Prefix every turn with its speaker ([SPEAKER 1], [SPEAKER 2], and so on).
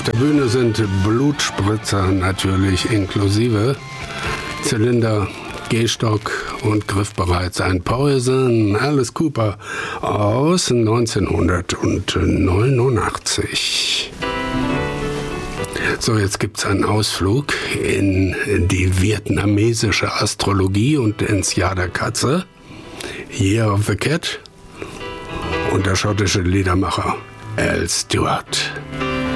[SPEAKER 1] Auf der Bühne sind Blutspritzer natürlich inklusive, Zylinder, Gehstock und griffbereit sein Poison, Alice Cooper aus 1989. So, jetzt gibt's einen Ausflug in die vietnamesische Astrologie und ins Jahr der Katze, Year of the Cat und der schottische Liedermacher Al Stewart.